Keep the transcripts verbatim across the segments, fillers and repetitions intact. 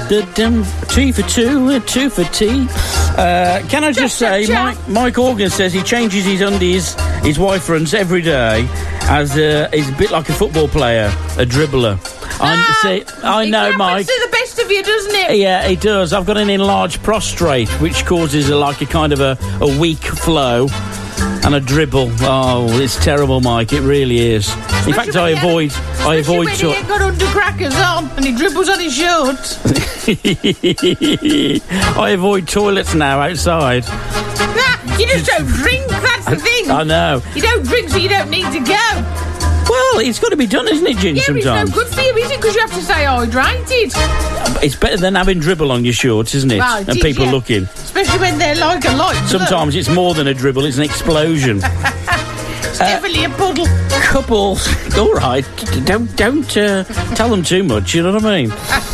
Da-dum, two for two, uh, two for tea. Uh, can I just say, Mike, Mike Organ says he changes his undies, his wife runs every day, as uh, he's a bit like a football player, a dribbler. I Ah, see. I it know, happens Mike. to the best of you, doesn't it? Yeah, it does. I've got an enlarged prostrate, which causes a, like a kind of a, a weak flow and a dribble. Oh, it's terrible, Mike. It really is. In fact, I avoid. I avoid. When To- he ain't got undercrackers on and he dribbles on his shorts. I avoid toilets now outside. Ah, you just don't drink, that's the thing. I know. You don't drink, so you don't need to go. Well, it's got to be done, isn't it, Gin, Yeah, but sometimes? it's no good for you, is it? Because you have to stay hydrated. It's better than having dribble on your shorts, isn't it? Right, and people yeah. looking. Especially when they're like a light. Sometimes it's more than a dribble, it's an explosion. It's definitely a puddle. Couples, all right, don't don't uh, tell them too much, you know what I mean?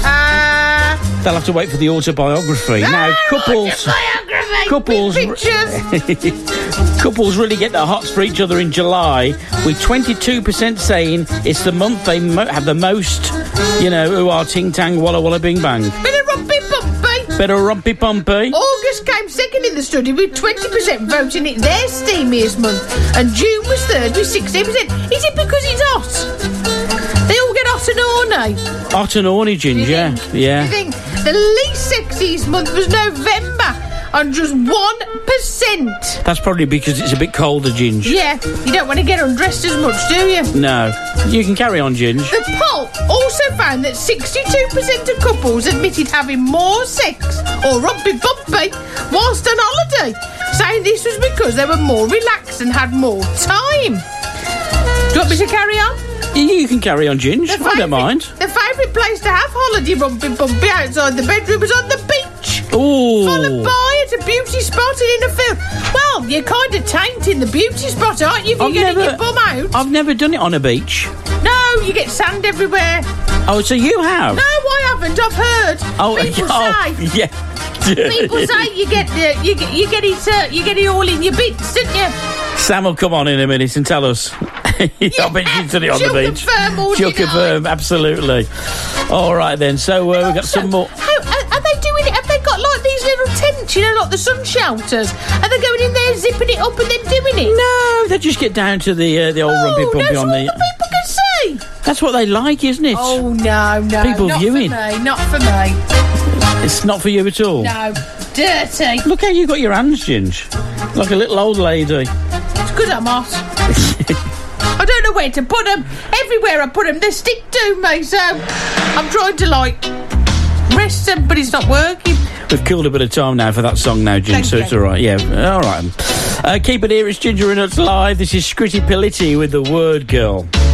Ah, They'll have to wait for the autobiography. now, couples... autobiography Couples... with pictures. Couples really get their hots for each other in July, with twenty-two percent saying it's the month they mo- have the most, you know, who are ting tang walla walla bing bang. Bit of rumpy bumpy. Better rumpy pumpy. August came second in the study with twenty percent voting it their steamiest month, and June was third with sixteen percent. Is it because it's hot? They all get hot and horny. Hot and horny, Ginger, yeah. You yeah. think the least sexiest month was November, on just one percent. That's probably because it's a bit colder, Ginger. Yeah, you don't want to get undressed as much, do you? No. You can carry on, Ginger. The poll also found that sixty-two percent of couples admitted having more sex or rumpy bumpy whilst on holiday, saying this was because they were more relaxed and had more time. Do you want me to carry on? You can carry on, Ginger. I don't mind. The favourite place to have holiday rumpy bumpy outside the bedroom was on the beach. Ooh. Followed by at a beauty spot and in a field. Well, you're kind of tainting the beauty spot, aren't you, if you're I've getting never- your bum out? I've never done it on a beach. No, you get sand everywhere. Oh, so you have? No, I haven't. I've heard. Oh, People oh, say. yeah. People say you get uh, you get you get it uh, you get it all in your bits, don't you? Sam will come on in a minute and tell us. I bet she's done it on she'll the beach. confirm or She'll deny. confirm, absolutely. All right then. So uh, we've got Also, some more. How, are, are they doing it? Have they got like these little tents, you know, like the sun shelters? Are they going in there, zipping it up, and then doing it? No, they just get down to the uh, the old Oh, rumpy pumpy no, on so all the. the people can see. That's what they like, isn't it? Oh no, no, People not viewing. for me, not for me. It's not for you at all. No, dirty. Look how you got your hands, Ginge. Like a little old lady. It's good I'm hot. I don't know where to put them. Everywhere I put them, they stick to me. So I'm trying to like rest them, but it's not working. We've killed a bit of time now for that song now, Ginge, Thank so you. it's all right. Yeah, all right. Uh, keep it here. It's Ginger and Nuts Live. This is Scritti Politti with The Word Girl.